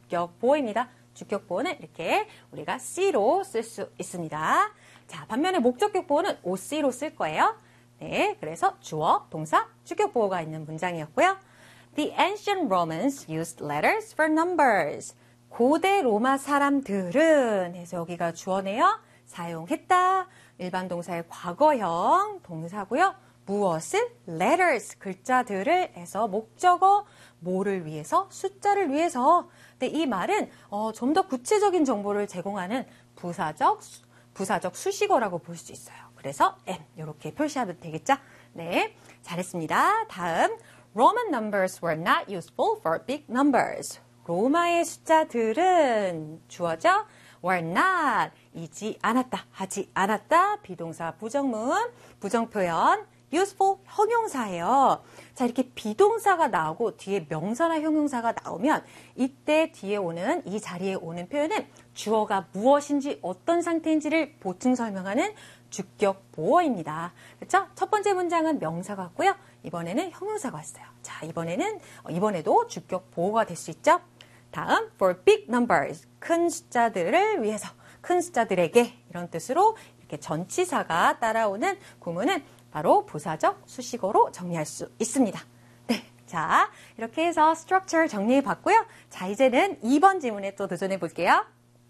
주격 보어입니다. 주격 보어는 이렇게 우리가 C로 쓸 수 있습니다. 자, 반면에 목적격 보어는 OC로 쓸 거예요. 네, 그래서 주어, 동사, 주격 보어가 있는 문장이었고요. The ancient Romans used letters for numbers. 고대 로마 사람들은 해서 여기가 주어네요. 사용했다. 일반 동사의 과거형 동사고요. 무엇을? letters, 글자들을 해서 목적어, 뭐를 위해서? 숫자를 위해서. 근데 이 말은 좀 더 구체적인 정보를 제공하는 부사적 수식어라고 볼 수 있어요. 그래서 M 이렇게 표시하면 되겠죠? 네, 잘했습니다. 다음, Roman numbers were not useful for big numbers. 로마의 숫자들은 주어져 were not, 이지 않았다, 하지 않았다, 비동사 부정문, 부정표현, useful, 형용사예요. 자, 이렇게 비동사가 나오고 뒤에 명사나 형용사가 나오면 이때 뒤에 오는, 이 자리에 오는 표현은 주어가 무엇인지 어떤 상태인지를 보충 설명하는 주격 보어입니다. 그렇죠? 첫 번째 문장은 명사가 왔고요. 이번에는 형용사가 왔어요. 자, 이번에도 주격 보어가 될 수 있죠? 다음, for big numbers, 큰 숫자들을 위해서, 큰 숫자들에게, 이런 뜻으로 이렇게 전치사가 따라오는 구문은 바로 부사적 수식어로 정리할 수 있습니다. 네, 자, 이렇게 해서 structure 정리해 봤고요. 자, 이제는 2번 지문에 또 도전해 볼게요.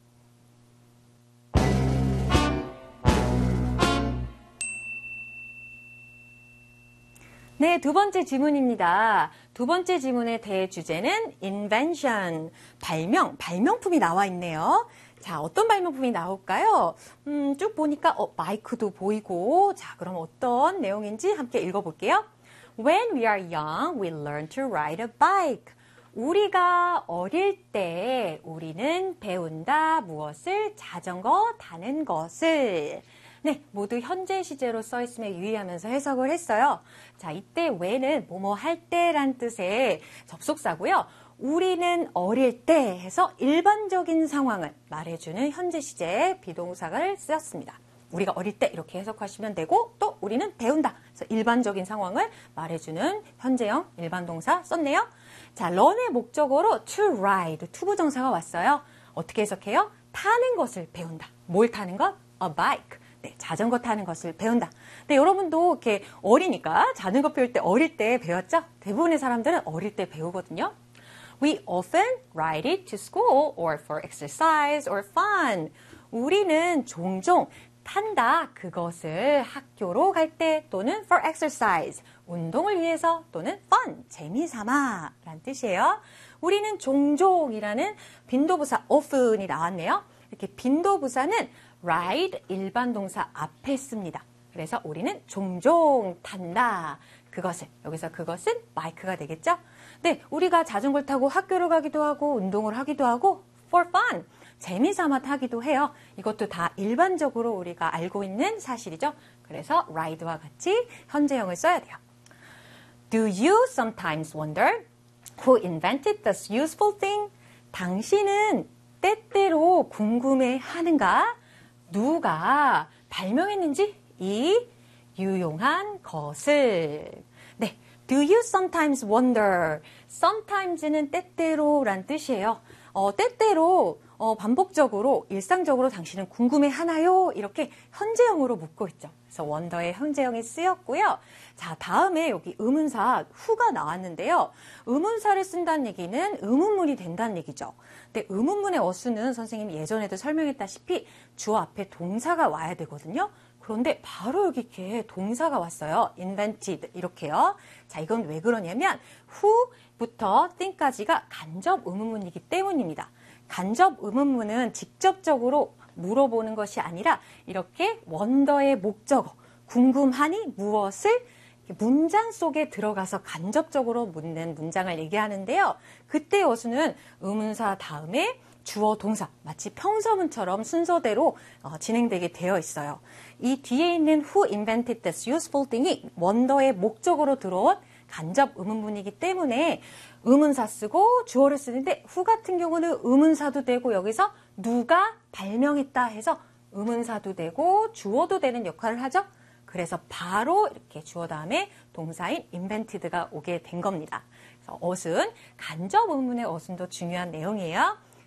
네, 두 번째 지문입니다. 두 번째 지문의 대주제는 invention, 발명품이 나와 있네요. 자, 어떤 발명품이 나올까요? 쭉 보니까 마이크도 보이고, 자, 그럼 어떤 내용인지 함께 읽어볼게요. When we are young, we learn to ride a bike. 우리가 어릴 때 우리는 배운다. 무엇을? 자전거 타는 것을. 네, 모두 현재 시제로 써 있음에 유의하면서 해석을 했어요. 자, 이때 when은 뭐뭐 할 때란 뜻의 접속사고요. 우리는 어릴 때 해서 일반적인 상황을 말해주는 현재 시제 비동사를 쓰였습니다. 우리가 어릴 때 이렇게 해석하시면 되고, 또 우리는 배운다. 그래서 일반적인 상황을 말해주는 현재형 일반 동사 썼네요. 자, learn의 목적어로 to ride, 투부정사가 왔어요. 어떻게 해석해요? 타는 것을 배운다. 뭘 타는 것? A bike. 네, 자전거 타는 것을 배운다. 근데 여러분도 이렇게 어리니까 자전거 배울 때 어릴 때 배웠죠? 대부분의 사람들은 어릴 때 배우거든요. We often ride it to school or for exercise or fun. 우리는 종종 탄다. 그것을 학교로 갈 때 또는 for exercise, 운동을 위해서 또는 fun, 재미삼아 라는 뜻이에요. 우리는 종종이라는 빈도부사 often이 나왔네요. 이렇게 빈도부사는 ride 일반 동사 앞에 씁니다. 그래서 우리는 종종 탄다. 그것을, 여기서 그것은 바이크가 되겠죠? 네, 우리가 자전거를 타고 학교를 가기도 하고 운동을 하기도 하고 for fun, 재미삼아 타기도 해요. 이것도 다 일반적으로 우리가 알고 있는 사실이죠. 그래서 ride와 같이 현재형을 써야 돼요. Do you sometimes wonder who invented this useful thing? 당신은 때때로 궁금해하는가? 누가 발명했는지 이 유용한 것을. 네, do you sometimes wonder? sometimes는 때때로란 뜻이에요. 때때로 반복적으로 일상적으로 당신은 궁금해하나요? 이렇게 현재형으로 묻고 있죠. 그래서 wonder의 현재형이 쓰였고요. 자, 다음에 여기 의문사 who가 나왔는데요. 의문사를 쓴다는 얘기는 의문문이 된다는 얘기죠. 근데 의문문의 어수는 선생님이 예전에도 설명했다시피 주어 앞에 동사가 와야 되거든요. 그런데 바로 여기 이렇게 동사가 왔어요. invented 이렇게요. 자, 이건 왜 그러냐면 who부터 thing까지가 간접 의문문이기 때문입니다. 간접 의문문은 직접적으로 물어보는 것이 아니라 이렇게 wonder의 목적어, 궁금하니 무엇을 문장 속에 들어가서 간접적으로 묻는 문장을 얘기하는데요. 그때 어수는 의문사 다음에 주어 동사, 마치 평서문처럼 순서대로 진행되게 되어 있어요. 이 뒤에 있는 who invented this useful thing이 wonder의 목적으로 들어온 간접 의문문이기 때문에 의문사 쓰고 주어를 쓰는데 who 같은 경우는 의문사도 되고 여기서 누가 발명했다 해서 의문사도 되고 주어도 되는 역할을 하죠. 그래서 바로 이렇게 주어 다음에 동사인 invented가 오게 된 겁니다. 그래서 어순, 간접 의문의 어순도 중요한 내용이에요.